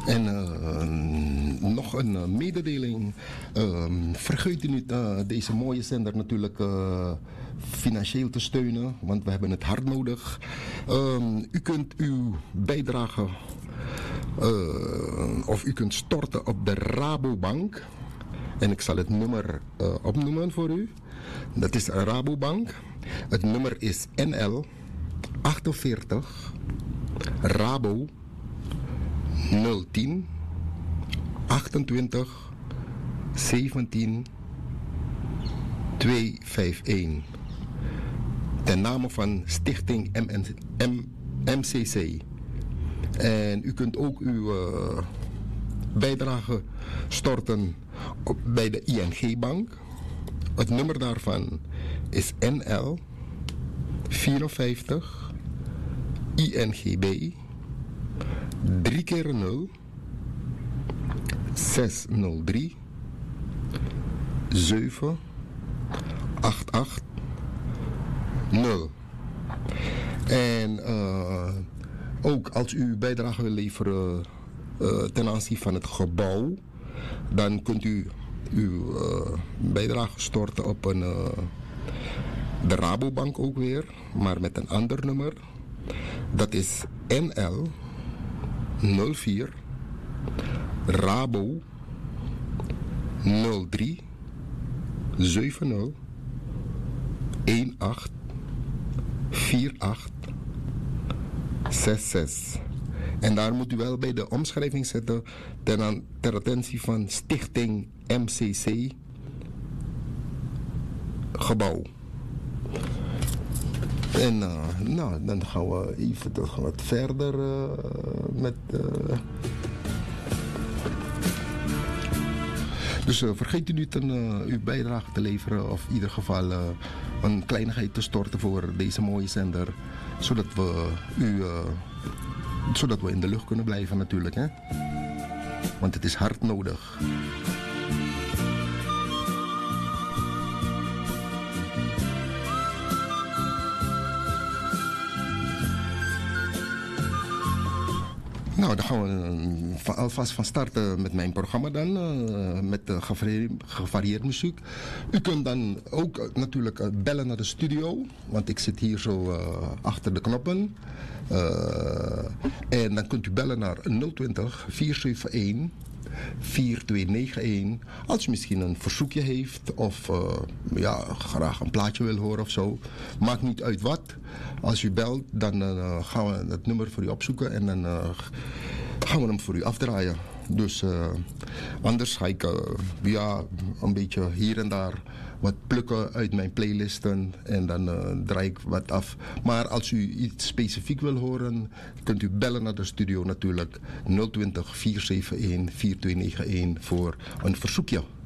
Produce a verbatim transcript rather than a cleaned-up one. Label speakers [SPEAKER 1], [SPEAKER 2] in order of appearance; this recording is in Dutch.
[SPEAKER 1] En uh, nog een uh, mededeling. Uh, vergeet u niet uh, deze mooie zender natuurlijk uh, financieel te steunen, want we hebben het hard nodig. Uh, u kunt uw bijdrage uh, of u kunt storten op de Rabobank. En ik zal het nummer uh, opnoemen voor u. Dat is Rabobank. Het nummer is N L achtenveertig Rabo nul tien achtentwintig zeventien tweehonderdvijfenvijftig. Ten name van Stichting M N M M C C. En u kunt ook uw uh, bijdrage storten op, bij de I N G-bank. Het nummer daarvan is N L vierenvijftig I N G B drie keer nul zes nul drie zeven acht acht nul. En uh, ook als u bijdrage wil leveren uh, ten aanzien van het gebouw, dan kunt u uw uh, bijdrage storten op een, uh, de Rabobank ook weer, maar met een ander nummer. Dat is N L nul vier Rabo nul drie zeven nul een acht vier acht zes zes. En daar moet u wel bij de omschrijving zetten ten aan, ter attentie van Stichting M C C Gebouw. En uh, nou, dan gaan we even wat verder uh, met... Uh... Dus uh, vergeet u niet een, uh, uw bijdrage te leveren of in ieder geval uh, een kleinigheid te storten voor deze mooie zender. Zodat we, u, uh, zodat we in de lucht kunnen blijven natuurlijk. Hè? Want het is hard nodig. Nou, dan gaan we alvast van starten met mijn programma dan, uh, met uh, gevarieerde muziek. U kunt dan ook uh, natuurlijk uh, bellen naar de studio, want ik zit hier zo uh, achter de knoppen. Uh, en dan kunt u bellen naar nul twintig vier zeven een vier twee negen een. Als u misschien een verzoekje heeft of uh, ja, graag een plaatje wil horen of zo. Maakt niet uit wat. Als u belt, dan uh, gaan we het nummer voor u opzoeken en dan uh, gaan we hem voor u afdraaien. Dus uh, anders ga ik uh, ja, een beetje hier en daar wat plukken uit mijn playlisten en dan uh, draai ik wat af. Maar als u iets specifiek wil horen, kunt u bellen naar de studio natuurlijk nul twintig vier zeven een vier twee negen een voor een verzoekje.